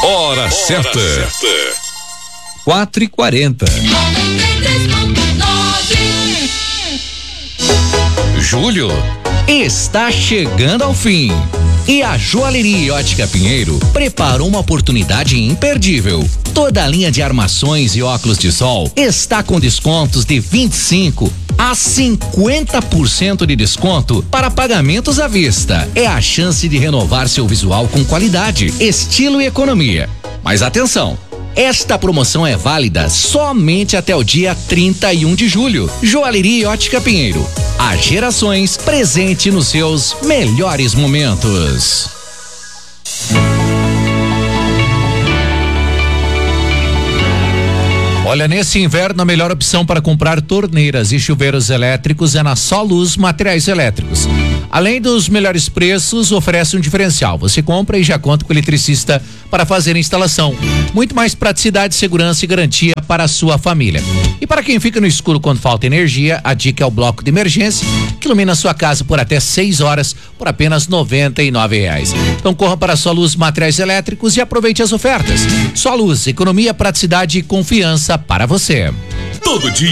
Hora certa. 4h40. Julho está chegando ao fim. E a Joalheria Ótica Pinheiro preparou uma oportunidade imperdível. Toda a linha de armações e óculos de sol está com descontos de 25% a 50% de desconto para pagamentos à vista. É a chance de renovar seu visual com qualidade, estilo e economia. Mas atenção! Esta promoção é válida somente até o dia 31 de julho. Joalheria Ótica Pinheiro. Há gerações presente nos seus melhores momentos. Olha, nesse inverno a melhor opção para comprar torneiras e chuveiros elétricos é na Só Luz Materiais Elétricos. Além dos melhores preços, oferece um diferencial. Você compra e já conta com o eletricista para fazer a instalação. Muito mais praticidade, segurança e garantia para a sua família. E para quem fica no escuro quando falta energia, a dica é o bloco de emergência, que ilumina a sua casa por até 6 horas por apenas R$99. Então corra para a Só Luz Materiais Elétricos e aproveite as ofertas. Só Luz, economia, praticidade e confiança para você. Todo dia